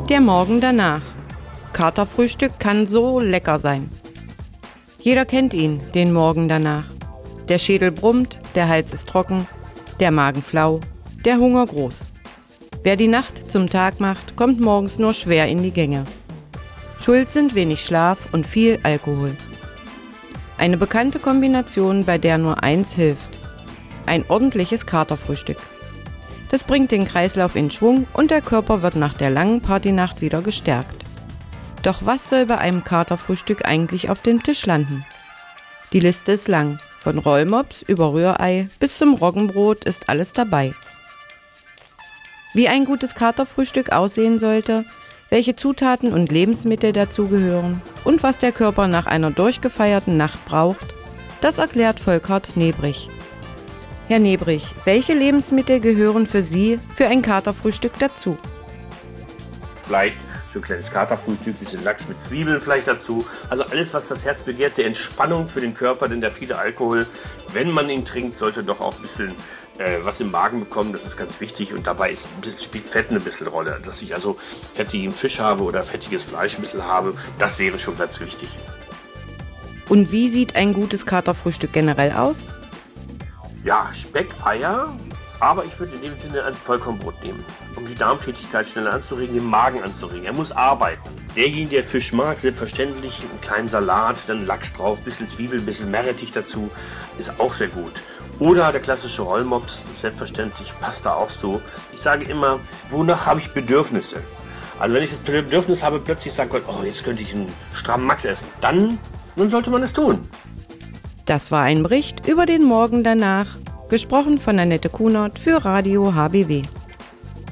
Der Morgen danach. Katerfrühstück kann so lecker sein. Jeder kennt ihn, den Morgen danach. Der Schädel brummt, der Hals ist trocken, der Magen flau, der Hunger groß. Wer die Nacht zum Tag macht, kommt morgens nur schwer in die Gänge. Schuld sind wenig Schlaf und viel Alkohol. Eine bekannte Kombination, bei der nur eins hilft: ein ordentliches Katerfrühstück. Das bringt den Kreislauf in Schwung und der Körper wird nach der langen Partynacht wieder gestärkt. Doch was soll bei einem Katerfrühstück eigentlich auf dem Tisch landen? Die Liste ist lang. Von Rollmops über Rührei bis zum Roggenbrot ist alles dabei. Wie ein gutes Katerfrühstück aussehen sollte, welche Zutaten und Lebensmittel dazugehören und was der Körper nach einer durchgefeierten Nacht braucht, das erklärt Volkert Nebrich. Herr Nebrich, welche Lebensmittel gehören für Sie für ein Katerfrühstück dazu? Vielleicht für ein kleines Katerfrühstück, ein bisschen Lachs mit Zwiebeln vielleicht dazu. Also alles, was das Herz begehrt, der Entspannung für den Körper, denn der viele Alkohol, wenn man ihn trinkt, sollte doch auch ein bisschen was im Magen bekommen. Das ist ganz wichtig und dabei spielt Fett eine bisschen Rolle. Dass ich also fettigen Fisch habe oder fettiges Fleisch ein bisschen habe, das wäre schon ganz wichtig. Und wie sieht ein gutes Katerfrühstück generell aus? Ja, Speck, Eier, aber ich würde in dem Sinne ein Vollkornbrot nehmen, um die Darmtätigkeit schneller anzuregen, den Magen anzuregen. Er muss arbeiten. Derjenige, der Fisch mag, selbstverständlich einen kleinen Salat, dann Lachs drauf, ein bisschen Zwiebeln, ein bisschen Meerrettich dazu, ist auch sehr gut. Oder der klassische Rollmops, selbstverständlich, passt da auch so. Ich sage immer, wonach habe ich Bedürfnisse? Also wenn ich das Bedürfnis habe, plötzlich sagen könnte, oh, jetzt könnte ich einen strammen Max essen, dann sollte man es tun. Das war ein Bericht über den Morgen danach, gesprochen von Annette Kunert für Radio HBW.